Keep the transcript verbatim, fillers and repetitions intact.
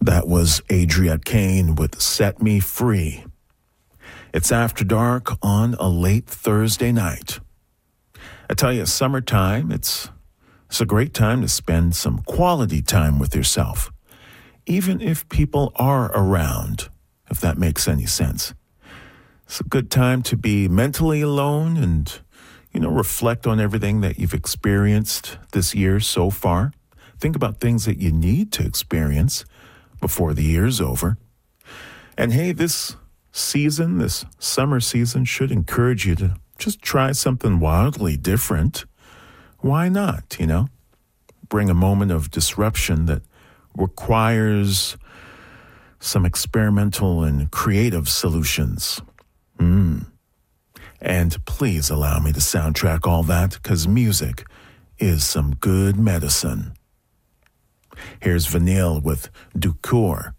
That was Adria Kane with Set Me Free. It's After Dark on a late Thursday night. I tell you, summertime, it's, it's a great time to spend some quality time with yourself, even if people are around, if that makes any sense. It's a good time to be mentally alone and, you know, reflect on everything that you've experienced this year so far. Think about things that you need to experience before the year's over. And hey, this season, this summer season, should encourage you to just try something wildly different. Why not, you know? Bring a moment of disruption that requires some experimental and creative solutions. Mm. And please allow me to soundtrack all that, because music is some good medicine. Here's Vanille with Ducour.